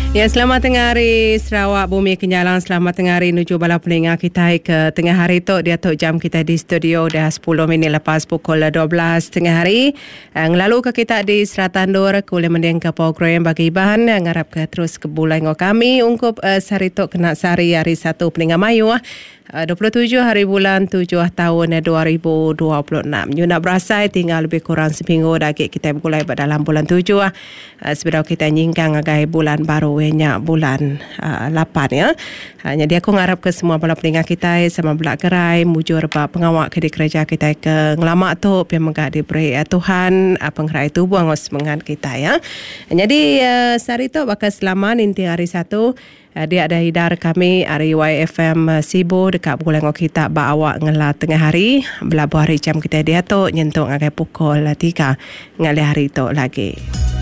Ya, selamat tengah hari Sarawak Bumi Kenyalang. Selamat tengah hari menuju bala peningat kita ke tengah hari tu. Dia tu jam kita di studio dah 10 minit lepas pukul 12 tengah hari. Lalu ke kita di Seratan Dur kuliah mending ke program bagi bahan ngarap ke terus ke bulan kami ungkup sari tu kena sari hari 1 peningat Mayu 27 hari bulan 7 tahun 2026. You nak berasai tinggal lebih kurang seminggu lagi kita mulai dalam bulan 7 sebelum kita nyingkang agai bulan baru nya bulan 8 ya. Jadi aku ngarap ke semua bala peningat kita sama belak gerai mujur ba pengawak ke di kerja kita ke ngelamak tu pian megak diberi Tuhan penggerai tu buang semangat kita ya. Jadi sari tu bakal selamat inti hari 1 dia ada hidar kami hari YFM Sibu dekat bulan kita ba awak ngela tengah hari belabuh hari jam kita dia tu nyentuk ngagai pukul 3 ngali hari tu lagi.